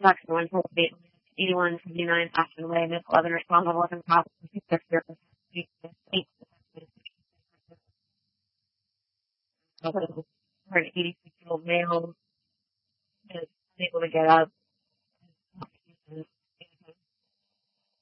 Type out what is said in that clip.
sucks. No one told me 8179 passed away. Miss 11 responsible with impossible to fix your 86-year-old male is unable to get up